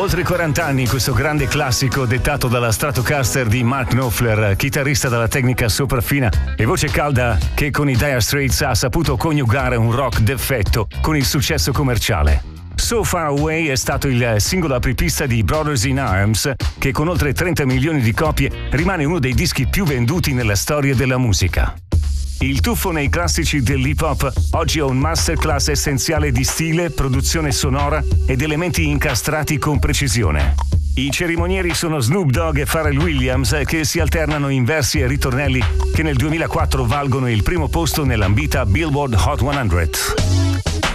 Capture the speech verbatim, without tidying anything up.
Oltre quaranta anni questo grande classico dettato dalla Stratocaster di Mark Knopfler, chitarrista dalla tecnica sopraffina e voce calda che con i Dire Straits ha saputo coniugare un rock d'effetto con il successo commerciale. So Far Away è stato il singolo apripista di Brothers in Arms che con oltre trenta milioni di copie rimane uno dei dischi più venduti nella storia della musica. Il tuffo nei classici dell'hip hop oggi è un masterclass essenziale di stile, produzione sonora ed elementi incastrati con precisione. I cerimonieri sono Snoop Dogg e Pharrell Williams che si alternano in versi e ritornelli che nel duemilaquattro valgono il primo posto nell'ambita Billboard Hot cento.